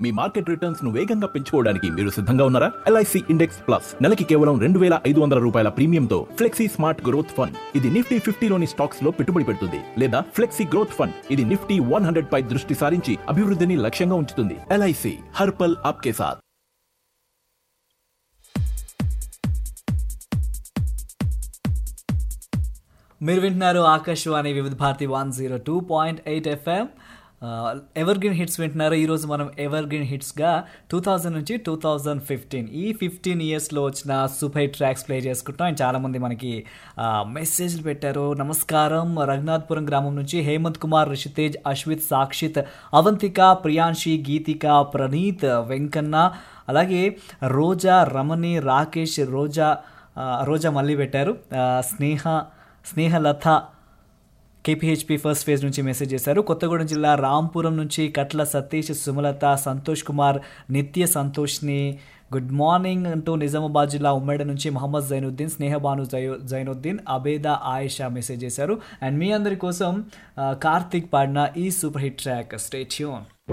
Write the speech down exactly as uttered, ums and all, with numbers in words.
మీ market returns ను వేగంగా పెంచుకోవడానికి మీరు సిద్ధంగా ఉన్నారా? ఎల్ఐసి ఇండెక్స్ ప్లస్ నెలకి కేవలం రెండు వేల ఐదు వందల రూపాయల ప్రీమియంతో ఫ్లెక్సీ స్మార్ట్ గ్రోత్ ఫండ్. ఇది నిఫ్టీ ఫిఫ్టీలోని స్టాక్స్ లో పెట్టుబడి పెడుతుంది లేదా ఫ్లెక్సీ గ్రోత్ ఫండ్. ఇది నిఫ్టీ వన్ హండ్రెడ్ పై దృష్టి సారించి అభివృద్ధిని లక్ష్యంగా ఉంచుతుంది. ఎల్ఐసి హర్ పల్ ఆప్కే సాథ్. మీరు వింటున్నారు ఆకాశవాణి వివిధ Bharati one zero two point eight FM. Ever green hits వింటున్నారు. ఈరోజు మనం ఎవర్ గ్రీన్ హిట్స్గా టూ థౌజండ్ నుంచి టూ థౌజండ్ ఫిఫ్టీన్ ఈ ఫిఫ్టీన్ ఇయర్స్లో వచ్చిన సూపర్ హిట్ ట్రాక్స్ ప్లే చేసుకుంటాం. అండ్ చాలామంది మనకి మెసేజ్లు పెట్టారు. నమస్కారం, రఘునాథ్పురం గ్రామం నుంచి హేమంత్ కుమార్, రిషితేజ్, అశ్విత్, సాక్షిత్, అవంతిక, ప్రియాంశి, గీతిక, ప్రణీత్, వెంకన్న, అలాగే రోజా, రమణి, రాకేష్, రోజా రోజా మళ్ళీ పెట్టారు. స్నేహ స్నేహలత కేపీహెచ్పి ఫస్ట్ ఫేజ్ నుంచి మెసేజ్ చేశారు. కొత్తగూడెం జిల్లా రాంపురం నుంచి కట్ల సతీష్, సుమలత, సంతోష్ కుమార్, నిత్య సంతోష్ని గుడ్ మార్నింగ్ అంటూ నిజామాబాద్ జిల్లా ఉమ్మడి నుంచి మహమ్మద్ జైనుద్దీన్, స్నేహబాను జై జైనుద్దీన్, అబేదా, ఆయిషా మెసేజ్ చేశారు. అండ్ మీ అందరి కోసం కార్తీక్ పాడిన ఈ super hit track. Stay tune.